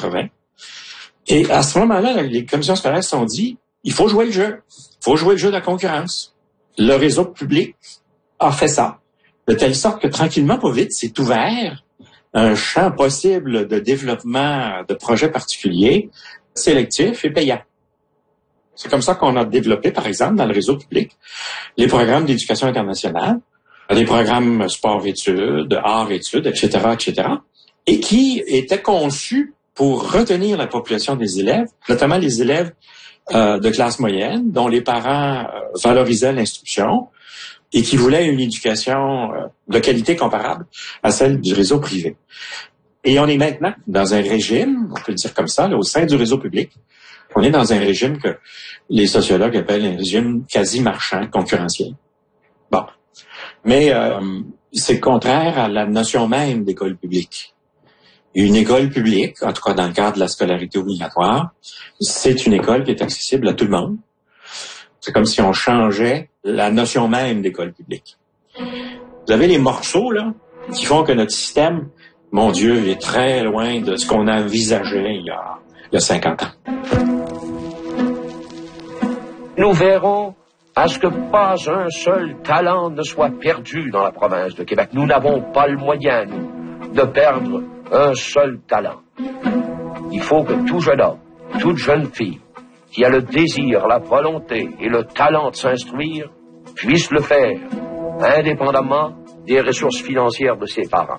80. Et à ce moment-là, les commissions scolaires se sont dit, il faut jouer le jeu. Il faut jouer le jeu de la concurrence. Le réseau public a fait ça, de telle sorte que tranquillement, pas vite, c'est ouvert un champ possible de développement de projets particuliers, sélectifs et payants. C'est comme ça qu'on a développé, par exemple, dans le réseau public, les programmes d'éducation internationale, les programmes sport-études, art-études, etc., etc., et qui étaient conçus pour retenir la population des élèves, notamment les élèves de classe moyenne, dont les parents valorisaient l'instruction et qui voulaient une éducation de qualité comparable à celle du réseau privé. Et on est maintenant dans un régime, on peut le dire comme ça, là, au sein du réseau public, on est dans un régime que les sociologues appellent un régime quasi-marchand, concurrentiel. Bon. Mais c'est contraire à la notion même d'école publique. Une école publique, en tout cas dans le cadre de la scolarité obligatoire, c'est une école qui est accessible à tout le monde. C'est comme si on changeait la notion même d'école publique. Vous avez les morceaux, là, qui font que notre système, mon Dieu, est très loin de ce qu'on envisageait il y a 50 ans. Nous verrons à ce que pas un seul talent ne soit perdu dans la province de Québec. Nous n'avons pas le moyen, nous, de perdre un seul talent. Il faut que tout jeune homme, toute jeune fille, qui a le désir, la volonté et le talent de s'instruire, puisse le faire, indépendamment des ressources financières de ses parents.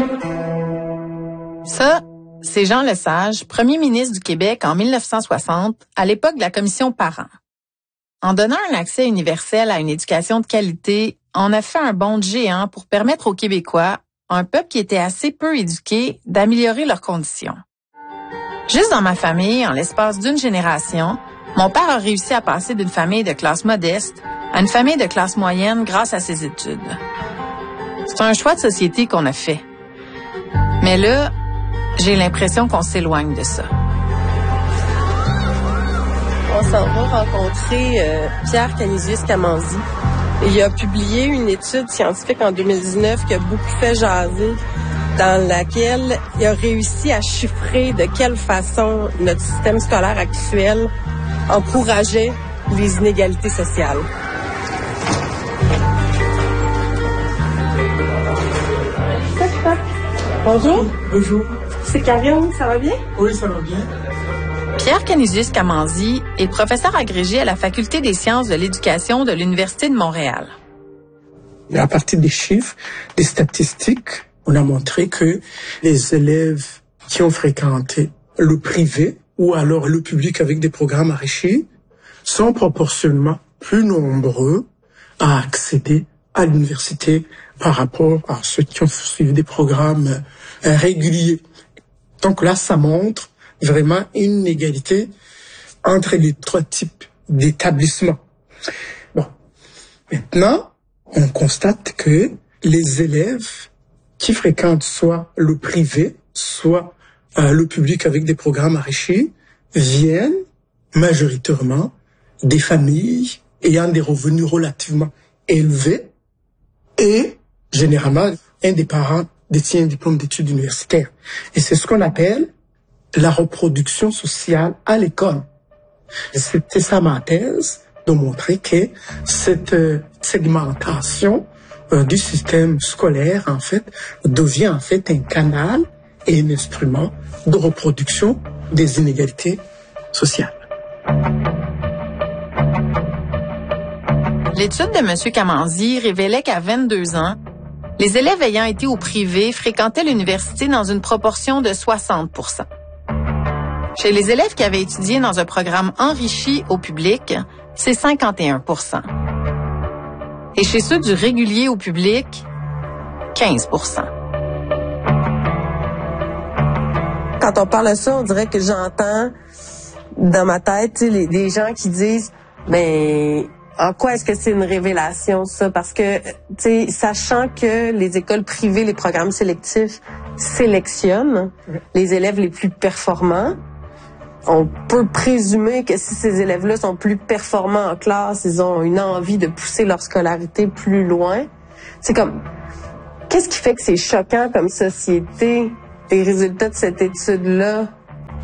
Ça, c'est Jean Lesage, premier ministre du Québec en 1960, à l'époque de la commission Parent. En donnant un accès universel à une éducation de qualité, on a fait un bond de géant pour permettre aux Québécois, un peuple qui était assez peu éduqué, d'améliorer leurs conditions. Juste dans ma famille, en l'espace d'une génération, mon père a réussi à passer d'une famille de classe modeste à une famille de classe moyenne grâce à ses études. C'est un choix de société qu'on a fait. Mais là, j'ai l'impression qu'on s'éloigne de ça. On s'en va rencontrer Pierre Canisius-Camanzi. Il a publié une étude scientifique en 2019 qui a beaucoup fait jaser, dans laquelle il a réussi à chiffrer de quelle façon notre système scolaire actuel encourageait les inégalités sociales. Bonjour. Bonjour. C'est Karine, ça va bien? Oui, ça va bien. Pierre Canisius-Camanzi est professeur agrégé à la Faculté des sciences de l'éducation de l'Université de Montréal. À partir des chiffres, des statistiques, on a montré que les élèves qui ont fréquenté le privé ou alors le public avec des programmes enrichis sont proportionnellement plus nombreux à accéder à l'université par rapport à ceux qui ont suivi des programmes réguliers. Donc là, ça montre vraiment une inégalité entre les trois types d'établissements. Bon, maintenant, on constate que les élèves qui fréquentent soit le privé, soit le public avec des programmes enrichis viennent majoritairement des familles ayant des revenus relativement élevés et généralement un des parents détient un diplôme d'études universitaires. Et c'est ce qu'on appelle la reproduction sociale à l'école. C'était ça ma thèse, de montrer que cette segmentation du système scolaire, en fait, devient en fait un canal et un instrument de reproduction des inégalités sociales. L'étude de M. Camanzi révélait qu'à 22 ans, les élèves ayant été au privé fréquentaient l'université dans une proportion de 60%. Chez les élèves qui avaient étudié dans un programme enrichi au public, c'est 51%. Et chez ceux du régulier au public, 15%. Quand on parle de ça, on dirait que j'entends dans ma tête des gens qui disent « Mais en quoi est-ce que c'est une révélation, ça? » Parce que, sachant que les écoles privées, les programmes sélectifs sélectionnent les élèves les plus performants, on peut présumer que si ces élèves-là sont plus performants en classe, ils ont une envie de pousser leur scolarité plus loin. C'est comme, qu'est-ce qui fait que c'est choquant comme société, les résultats de cette étude-là,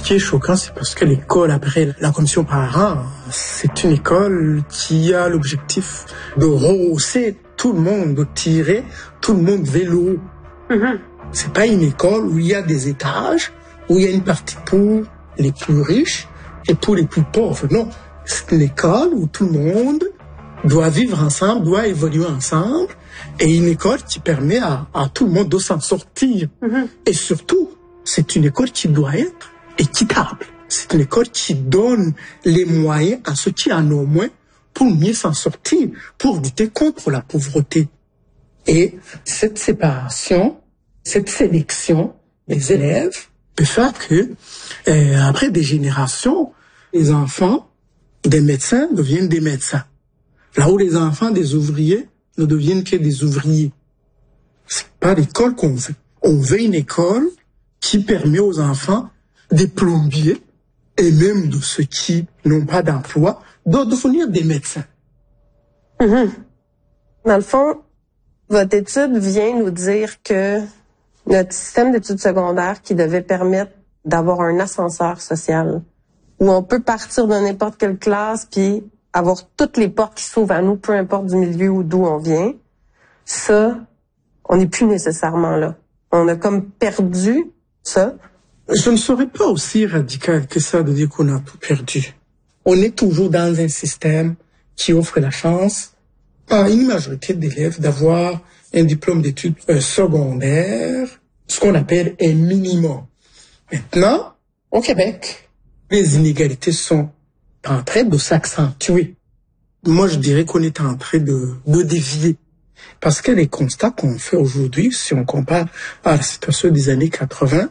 qui est choquant, c'est parce que l'école, après la commission parents, c'est une école qui a l'objectif de rehausser tout le monde, de tirer tout le monde vers le haut. Mm-hmm. C'est pas une école où il y a des étages, où il y a une partie pour les plus riches et pour les plus pauvres. Non, c'est une école où tout le monde doit vivre ensemble, doit évoluer ensemble, et une école qui permet à tout le monde de s'en sortir. Mm-hmm. Et surtout, c'est une école qui doit être équitable. C'est une école qui donne les moyens à ceux qui en ont moins pour mieux s'en sortir, pour lutter contre la pauvreté. Et cette séparation, cette sélection des élèves peut faire que, après des générations, les enfants des médecins deviennent des médecins. Là où les enfants des ouvriers ne deviennent que des ouvriers. C'est pas l'école qu'on veut. On veut une école qui permet aux enfants des plombiers et même de ceux qui n'ont pas d'emploi de devenir des médecins. Mm-hmm. Dans le fond, votre étude vient nous dire que notre système d'études secondaires qui devait permettre d'avoir un ascenseur social, où on peut partir de n'importe quelle classe puis avoir toutes les portes qui s'ouvrent à nous, peu importe du milieu ou d'où on vient, ça, on n'est plus nécessairement là. On a comme perdu ça. Je ne serais pas aussi radical que ça de dire qu'on a tout perdu. On est toujours dans un système qui offre la chance à une majorité d'élèves d'avoir un diplôme d'études secondaires, ce qu'on appelle un minimum. Maintenant, au Québec, les inégalités sont en train de s'accentuer. Moi, je dirais qu'on est en train de dévier. Parce que les constats qu'on fait aujourd'hui, si on compare à la situation des années 80,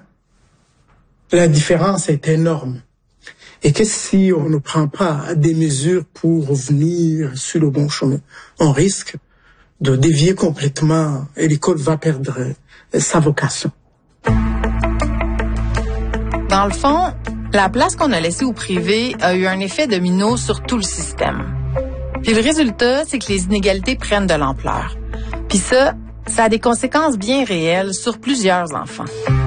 la différence est énorme. Et que si on ne prend pas des mesures pour revenir sur le bon chemin, on risque de dévier complètement et l'école va perdre sa vocation. Dans le fond, la place qu'on a laissée au privé a eu un effet domino sur tout le système. Puis le résultat, c'est que les inégalités prennent de l'ampleur. Puis ça a des conséquences bien réelles sur plusieurs enfants.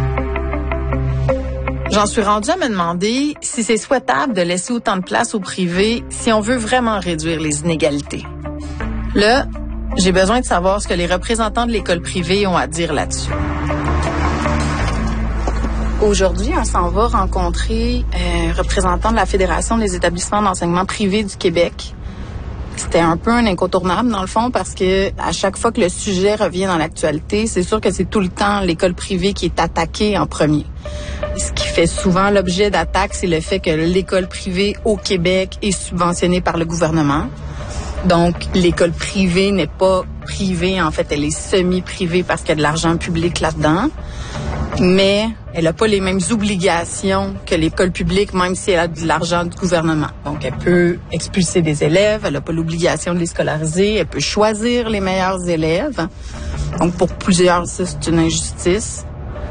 J'en suis rendue à me demander si c'est souhaitable de laisser autant de place au privé si on veut vraiment réduire les inégalités. Là, j'ai besoin de savoir ce que les représentants de l'école privée ont à dire là-dessus. Aujourd'hui, on s'en va rencontrer un représentant de la Fédération des établissements d'enseignement privés du Québec. C'était un peu un incontournable, dans le fond, parce que à chaque fois que le sujet revient dans l'actualité, c'est sûr que c'est tout le temps l'école privée qui est attaquée en premier. Ce qui fait souvent l'objet d'attaques, c'est le fait que l'école privée au Québec est subventionnée par le gouvernement. Donc, l'école privée n'est pas privée, en fait, elle est semi-privée parce qu'il y a de l'argent public là-dedans. Mais elle n'a pas les mêmes obligations que l'école publique, même si elle a de l'argent du gouvernement. Donc, elle peut expulser des élèves, elle n'a pas l'obligation de les scolariser, elle peut choisir les meilleurs élèves. Donc, pour plusieurs, ça, c'est une injustice.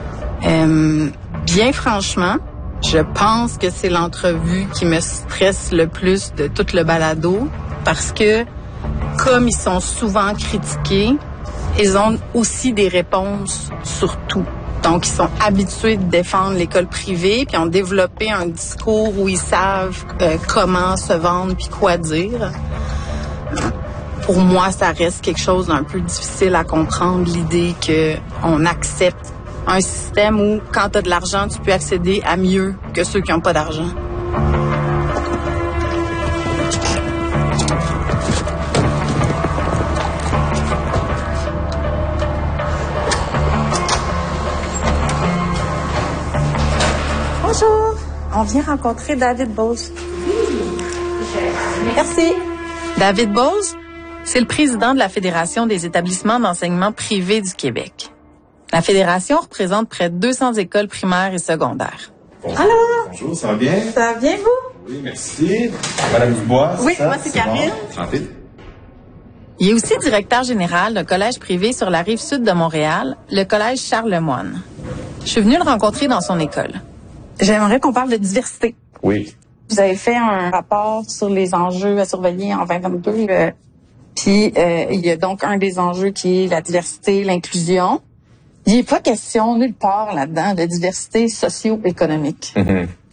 Bien franchement, je pense que c'est l'entrevue qui me stresse le plus de tout le balado, parce que, comme ils sont souvent critiqués, ils ont aussi des réponses sur tout. Donc, ils sont habitués de défendre l'école privée, puis ont développé un discours où ils savent comment se vendre puis quoi dire. Pour moi, ça reste quelque chose d'un peu difficile à comprendre, l'idée qu'on accepte un système où, quand tu as de l'argent, tu peux accéder à mieux que ceux qui n'ont pas d'argent. Bonjour, on vient rencontrer David Bose. Merci. David Bose, c'est le président de la Fédération des établissements d'enseignement privés du Québec. La Fédération représente près de 200 écoles primaires et secondaires. Bonjour. Alors? Bonjour, ça va bien? Ça va bien, vous? Oui, merci. Madame Dubois, Oui, ça? moi, c'est Karine. Bon. Santé. Il est aussi directeur général d'un collège privé sur la rive sud de Montréal, le collège Charlemagne. Je suis venue le rencontrer dans son école. J'aimerais qu'on parle de diversité. Oui. Vous avez fait un rapport sur les enjeux à surveiller en 2022. Puis, il y a donc un des enjeux qui est la diversité, l'inclusion. Il n'est pas question nulle part là-dedans de diversité socio-économique. Mm-hmm.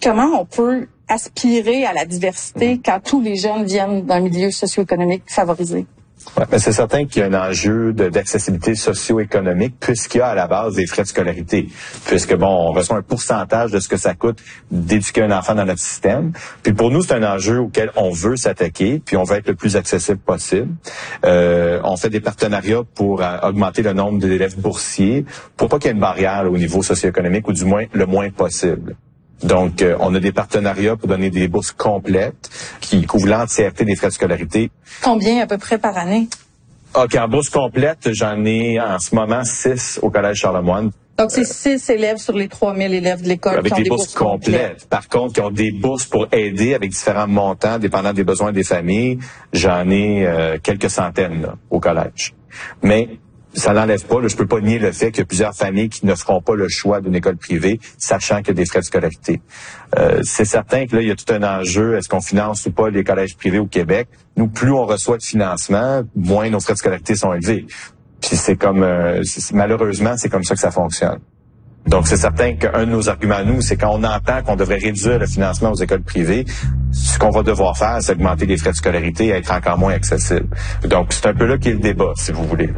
comment on peut aspirer à la diversité quand tous les jeunes viennent d'un milieu socio-économique favorisé? Ouais, mais c'est certain qu'il y a un enjeu d'accessibilité socio-économique puisqu'il y a à la base des frais de scolarité. Puisque, on reçoit un pourcentage de ce que ça coûte d'éduquer un enfant dans notre système. Puis pour nous, c'est un enjeu auquel on veut s'attaquer, puis on veut être le plus accessible possible. On fait des partenariats pour augmenter le nombre d'élèves boursiers, pour pas qu'il y ait une barrière là, au niveau socio-économique, ou du moins le moins possible. Donc, on a des partenariats pour donner des bourses complètes qui couvrent l'entièreté des frais de scolarité. Combien à peu près par année? OK, en bourse complète, j'en ai en ce moment 6 au Collège Charlemagne. Donc, c'est 6 élèves sur les 3000 élèves de l'école avec qui ont des bourses complètes. Par contre, qui ont des bourses pour aider avec différents montants, dépendant des besoins des familles, j'en ai quelques centaines là, au collège. Mais ça n'enlève pas, là, je peux pas nier le fait qu'il y a plusieurs familles qui ne feront pas le choix d'une école privée, sachant qu'il y a des frais de scolarité. C'est certain que là, il y a tout un enjeu, est-ce qu'on finance ou pas les collèges privés au Québec? Nous, plus on reçoit de financement, moins nos frais de scolarité sont élevés. Puis c'est comme, malheureusement, c'est comme ça que ça fonctionne. Donc, c'est certain qu'un de nos arguments, nous, c'est quand on entend qu'on devrait réduire le financement aux écoles privées, ce qu'on va devoir faire, c'est augmenter les frais de scolarité et être encore moins accessible. Donc, c'est un peu là qu'est le débat, si vous voulez.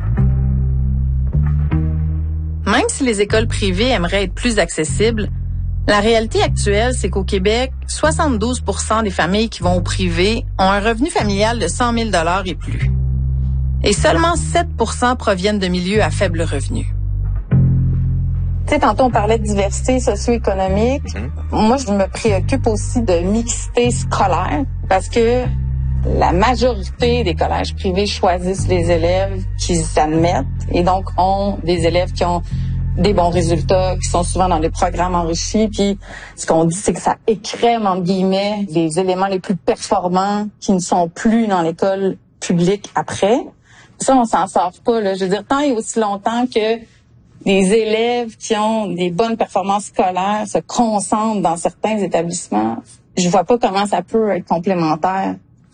Même si les écoles privées aimeraient être plus accessibles, la réalité actuelle, c'est qu'au Québec, 72% des familles qui vont au privé ont un revenu familial de 100 000 $ et plus. Et seulement 7% proviennent de milieux à faible revenu. Tu sais, tantôt, on parlait de diversité socio-économique. Moi, je me préoccupe aussi de mixité scolaire parce que la majorité des collèges privés choisissent les élèves qu'ils admettent et donc ont des élèves qui ont des bons résultats, qui sont souvent dans des programmes enrichis. Puis ce qu'on dit, c'est que ça écrème, entre guillemets, les éléments les plus performants qui ne sont plus dans l'école publique après. Ça, on s'en sort pas, là. Je veux dire, tant et aussi longtemps que les élèves qui ont des bonnes performances scolaires se concentrent dans certains établissements, je vois pas comment ça peut être complémentaire.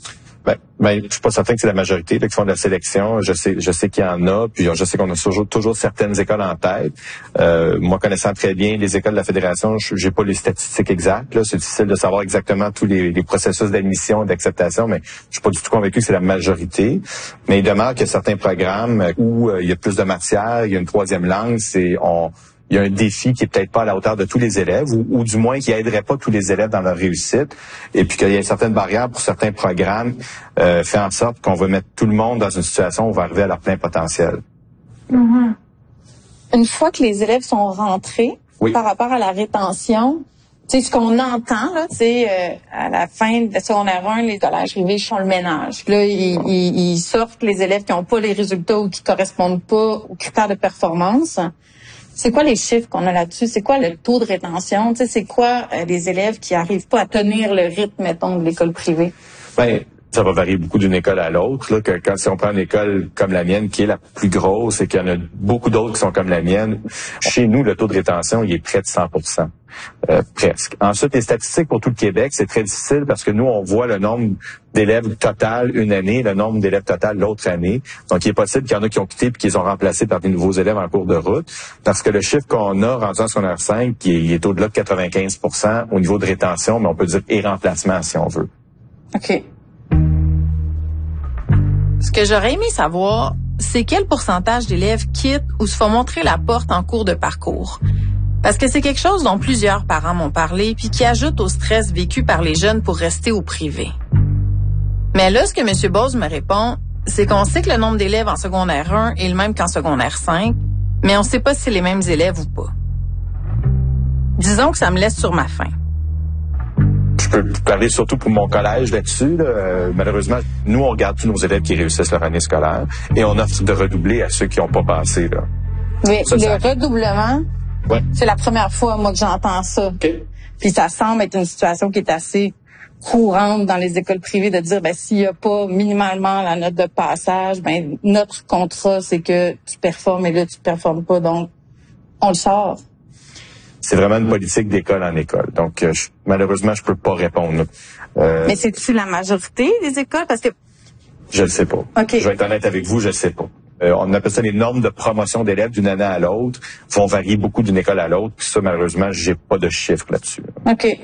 Ben, je suis pas certain que c'est la majorité là, qui font de la sélection. Je sais qu'il y en a, puis je sais qu'on a toujours certaines écoles en tête. Moi, connaissant très bien les écoles de la Fédération, j'ai pas les statistiques exactes. Là, c'est difficile de savoir exactement tous les processus d'admission et d'acceptation, mais je suis pas du tout convaincu que c'est la majorité. Mais il demeure qu'il y a certains programmes où il y a plus de matière, il y a une troisième langue, il y a un défi qui est peut-être pas à la hauteur de tous les élèves, ou du moins qui aiderait pas tous les élèves dans leur réussite, et puis qu'il y a certaines barrières pour certains programmes, fait en sorte qu'on va mettre tout le monde dans une situation où on va arriver à leur plein potentiel. Mm-hmm. Une fois que les élèves sont rentrés, par rapport à la rétention, tu sais, ce qu'on entend, là, c'est à la fin de secondaire 1, les collèges privés font le ménage. Puis là, ils sortent les élèves qui n'ont pas les résultats ou qui correspondent pas aux critères de performance. C'est quoi les chiffres qu'on a là-dessus? C'est quoi le taux de rétention? Tu sais, c'est quoi les élèves qui arrivent pas à tenir le rythme, mettons, de l'école privée? Ben, ça va varier beaucoup d'une école à l'autre. Là, si on prend une école comme la mienne, qui est la plus grosse, et qu'il y en a beaucoup d'autres qui sont comme la mienne, chez nous, le taux de rétention, il est près de 100%. Presque. Ensuite, les statistiques pour tout le Québec, c'est très difficile parce que nous, on voit le nombre d'élèves total une année, le nombre d'élèves total l'autre année. Donc, il est possible qu'il y en a qui ont quitté puis qu'ils ont remplacé par des nouveaux élèves en cours de route. Parce que le chiffre qu'on a rendu en secondaire 5, il est au-delà de 95% au niveau de rétention, mais on peut dire et remplacement si on veut. OK. Ce que j'aurais aimé savoir, c'est quel pourcentage d'élèves quittent ou se font montrer la porte en cours de parcours. Parce que c'est quelque chose dont plusieurs parents m'ont parlé puis qui ajoute au stress vécu par les jeunes pour rester au privé. Mais là, ce que M. Bose me répond, c'est qu'on sait que le nombre d'élèves en secondaire 1 est le même qu'en secondaire 5, mais on ne sait pas si c'est les mêmes élèves ou pas. Disons que ça me laisse sur ma faim. Je peux parler surtout pour mon collège là-dessus. Là. Malheureusement, nous, on regarde tous nos élèves qui réussissent leur année scolaire et on offre de redoubler à ceux qui n'ont pas passé. Là. Mais le redoublement, c'est la première fois, moi, que j'entends ça. Okay. Puis ça semble être une situation qui est assez courante dans les écoles privées de dire, ben s'il n'y a pas minimalement la note de passage, ben notre contrat, c'est que tu performes et là, tu performes pas. Donc, on le sort. C'est vraiment une politique d'école en école. Donc, malheureusement, je peux pas répondre. Mais c'est-tu la majorité des écoles? Parce que je ne sais pas. Okay. Je vais être honnête avec vous, je ne sais pas. On appelle ça les normes de promotion d'élèves d'une année à l'autre, vont varier beaucoup d'une école à l'autre. Puis ça, malheureusement, j'ai pas de chiffres là-dessus. OK.